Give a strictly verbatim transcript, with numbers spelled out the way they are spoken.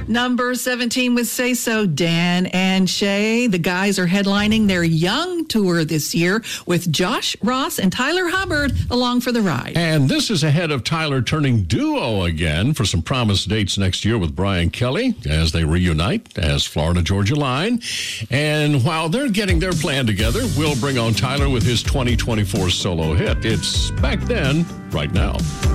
Number seventeen with Say So, Dan and Shay. The guys are headlining their Young Tour this year with Josh Ross and Tyler Hubbard along for the ride. And this is ahead of Tyler turning duo again for some promised dates next year with Brian Kelly as they reunite as Florida Georgia Line. And while they're getting their plan together, we'll bring on Tyler with his twenty twenty-four solo hit. It's Back Then, Right Now.